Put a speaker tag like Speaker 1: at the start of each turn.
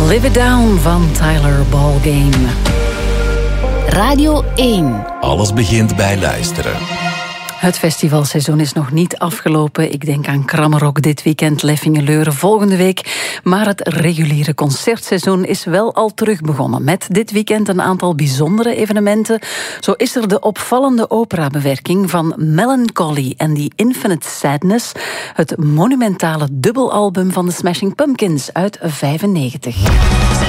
Speaker 1: Live It Down van Tyler Ballgame. Radio 1.
Speaker 2: Alles begint bij luisteren.
Speaker 1: Het festivalseizoen is nog niet afgelopen. Ik denk aan Krammerok dit weekend, Leffingeleuren volgende week. Maar het reguliere concertseizoen is wel al terug begonnen. Met dit weekend een aantal bijzondere evenementen. Zo is er de opvallende operabewerking van Melancholy and the Infinite Sadness. Het monumentale dubbelalbum van de Smashing Pumpkins uit 1995.